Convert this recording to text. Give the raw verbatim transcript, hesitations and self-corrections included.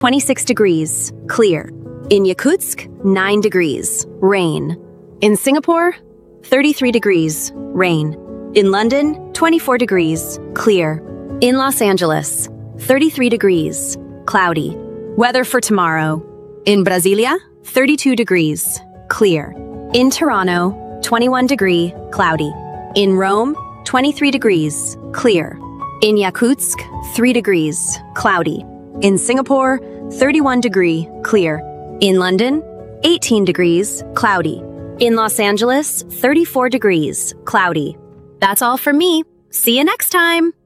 twenty-six degrees, clear. In Yakutsk, nine degrees, rain. In Singapore, thirty-three degrees, rain. In London, twenty-four degrees, clear. In Los Angeles, thirty-three degrees, cloudy. Weather for tomorrow. In Brasilia, thirty-two degrees, clear. In Toronto, twenty-one degree, cloudy. In Rome, twenty-three degrees, clear. In Yakutsk, three degrees, cloudy. In Singapore, thirty-one degree, clear. In London, eighteen degrees, cloudy. In Los Angeles, thirty-four degrees, cloudy. That's all from me. See you next time.